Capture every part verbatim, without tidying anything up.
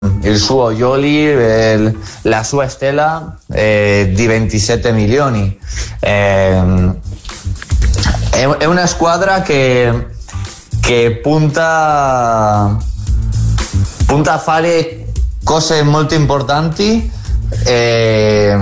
il suo Ioli, eh, la sua stella eh, di ventisette milioni. Eh, è, è una squadra che, che punta, punta a fare cose molto importanti. E,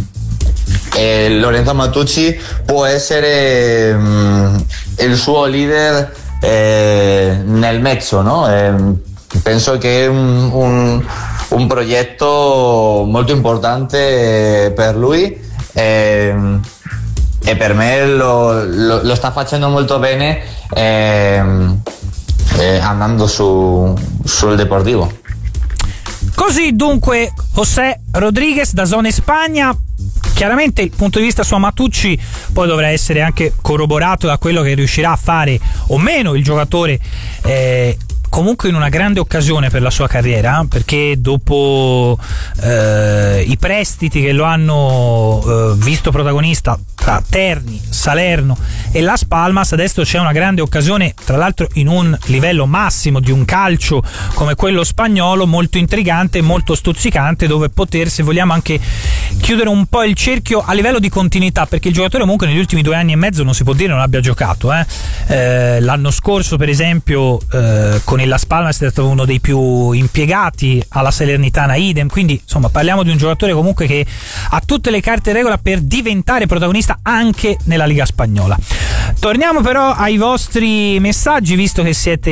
e Lorenzo Matteucci può essere um, il suo leader eh, nel mezzo, no? Eh, penso che è un, un, un progetto molto importante per lui e, e per me lo, lo, lo sta facendo molto bene eh, eh, andando su, sul Deportivo. Così dunque José Rodríguez da Zona Spagna. Chiaramente il punto di vista su Matteucci poi dovrà essere anche corroborato da quello che riuscirà a fare o meno il giocatore, eh, comunque in una grande occasione per la sua carriera, perché dopo eh, i prestiti che lo hanno eh, visto protagonista tra Terni, Salerno e Las Palmas, adesso c'è una grande occasione, tra l'altro in un livello massimo di un calcio come quello spagnolo, molto intrigante, molto stuzzicante, dove poter, se vogliamo, anche chiudere un po' il cerchio a livello di continuità, perché il giocatore comunque negli ultimi due anni e mezzo non si può dire non abbia giocato, eh. Eh, l'anno scorso per esempio eh, con il Las Palmas è stato uno dei più impiegati, alla Salernitana idem, quindi insomma parliamo di un giocatore comunque che ha tutte le carte in regola per diventare protagonista anche nella Liga Spagnola. Torniamo però ai vostri messaggi, visto che siete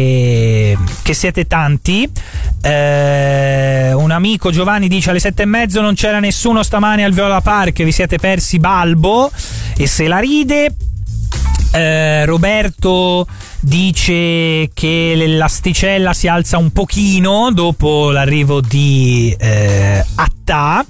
che siete tanti. Eh, un amico, Giovanni, dice: alle sette e mezzo non c'era nessuno stamane al Viola Park, vi siete persi Balbo e se la ride. Eh, Roberto dice che l'asticella si alza un pochino dopo l'arrivo di eh, Attà.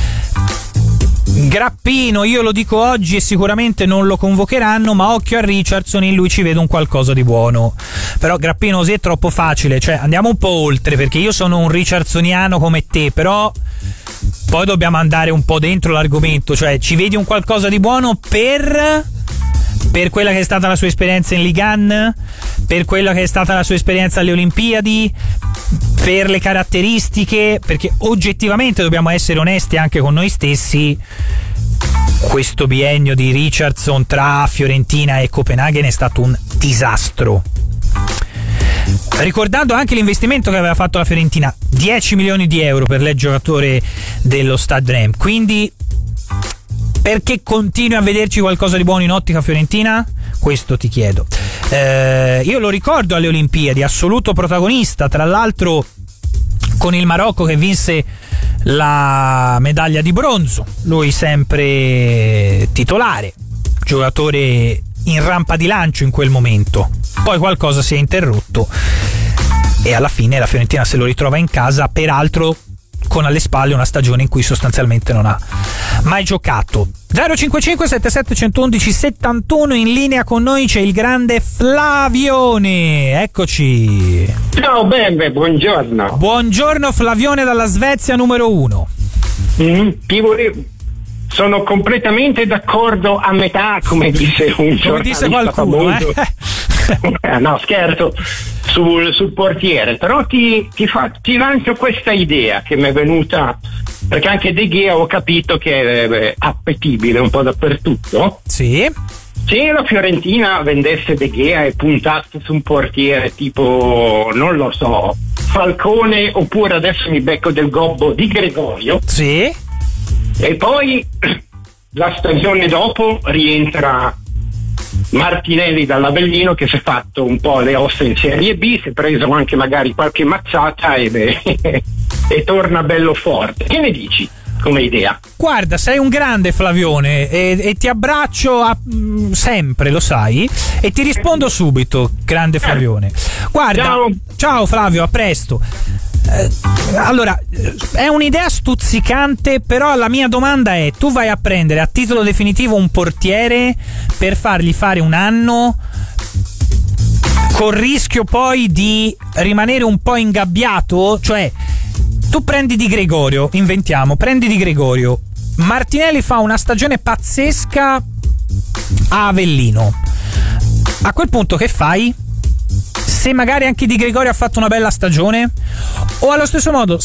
Grappino: io lo dico oggi e sicuramente non lo convocheranno, ma occhio a Richardson, in lui ci vedo un qualcosa di buono. Però Grappino, così è troppo facile, cioè andiamo un po' oltre, perché io sono un richardsoniano come te, però poi dobbiamo andare un po' dentro l'argomento, cioè ci vedi un qualcosa di buono per per quella che è stata la sua esperienza in Ligue uno, per quella che è stata la sua esperienza alle Olimpiadi, per le caratteristiche, perché oggettivamente dobbiamo essere onesti anche con noi stessi, questo biennio di Richardson tra Fiorentina e Copenaghen è stato un disastro. Ricordando anche l'investimento che aveva fatto la Fiorentina, dieci milioni di euro per il giocatore dello Stade Reims, quindi perché continui a vederci qualcosa di buono in ottica fiorentina? Questo ti chiedo. Eh, io lo ricordo alle Olimpiadi, assoluto protagonista, tra l'altro con il Marocco che vinse la medaglia di bronzo, lui sempre titolare, giocatore in rampa di lancio in quel momento. Poi qualcosa si è interrotto e alla fine la Fiorentina se lo ritrova in casa, peraltro con alle spalle una stagione in cui sostanzialmente non ha mai giocato. zero cinquantacinque settantasette centoundici settantuno, in linea con noi c'è il grande Flavione, eccoci. Ciao Bembe, buongiorno. Buongiorno Flavione dalla Svezia numero uno. Mm, ti volevo... Sono completamente d'accordo a metà, come disse un giornalista, come disse qualcuno, famoso. Eh? No, scherzo, sul, sul portiere, però ti, ti, fa, ti lancio questa idea che mi è venuta, perché anche De Gea ho capito che è eh, appetibile un po' dappertutto. Sì. Se la Fiorentina vendesse De Gea e puntasse su un portiere tipo, non lo so, Falcone, oppure adesso mi becco del gobbo di Gregorio. Sì. E poi la stagione dopo rientra Martinelli dall'Avellino, che si è fatto un po' le ossa in Serie B, si è preso anche magari qualche mazzata e, beh, e torna bello forte. Che ne dici come idea? Guarda, sei un grande Flavione e, e ti abbraccio a, mh, sempre, lo sai, e ti rispondo subito, grande Flavione. Guarda, ciao, ciao Flavio, a presto. Eh, allora, è un'idea stuzzicante, però la mia domanda è: tu vai a prendere a titolo definitivo un portiere per fargli fare un anno col rischio poi di rimanere un po' ingabbiato? Cioè, tu prendi Di Gregorio, inventiamo, prendi Di Gregorio, Martinelli fa una stagione pazzesca a Avellino, a quel punto che fai? se magari anche Di Gregorio ha fatto una bella stagione? O allo stesso modo,